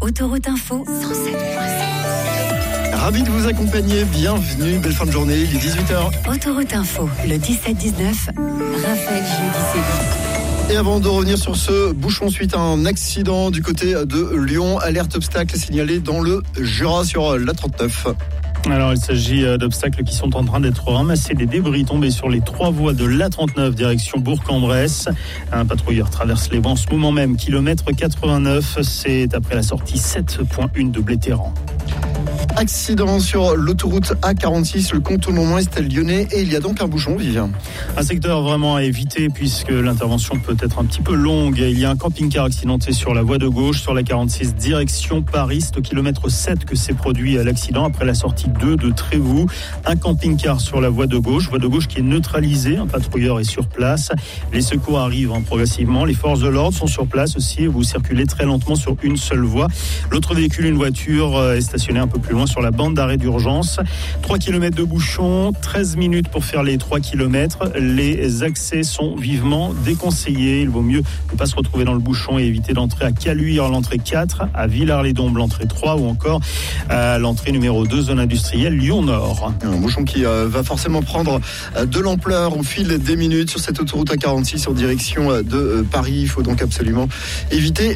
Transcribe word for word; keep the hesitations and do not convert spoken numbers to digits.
Autoroute Info cent sept point sept. Ravi de vous accompagner, bienvenue, belle fin de journée, il est dix-huit heures. Autoroute Info, le dix-sept dix-neuf, Raphaël Giudicelli. Et avant de revenir sur ce bouchon suite à un accident du côté de Lyon, alerte obstacle signalée dans le Jura sur l'A trente-neuf. Alors, il s'agit d'obstacles qui sont en train d'être ramassés, des débris tombés sur les trois voies de l'A trente-neuf, direction Bourg-en-Bresse. Un patrouilleur traverse les voies en ce moment même, kilomètre quatre-vingt-neuf, c'est après la sortie sept point un de Blétéran. Accident sur l'autoroute A quarante-six, le contournement est lyonnais et il y a donc un bouchon, Vivien. Un secteur vraiment à éviter puisque l'intervention peut être un petit peu longue. Il y a un camping-car accidenté sur la voie de gauche, sur la quarante-six, direction Paris. C'est au kilomètre sept que s'est produit l'accident après la sortie deux de Trévoux. Un camping-car sur la voie de gauche, voie de gauche qui est neutralisée. Un patrouilleur est sur place. Les secours arrivent hein, progressivement. Les forces de l'ordre sont sur place aussi et vous circulez très lentement sur une seule voie. L'autre véhicule, une voiture, est stationné un peu plus loin sur la bande d'arrêt d'urgence. trois kilomètres de bouchon, treize minutes pour faire les trois kilomètres. Les accès sont vivement déconseillés. Il vaut mieux ne pas se retrouver dans le bouchon et éviter d'entrer à Caluire, l'entrée quatre, à Villars-les-Dombes, l'entrée trois, ou encore à l'entrée numéro deux, zone industrielle Lyon-Nord. Un bouchon qui euh, va forcément prendre euh, de l'ampleur au fil des minutes sur cette autoroute A quarante-six en direction euh, de euh, Paris. Il faut donc absolument éviter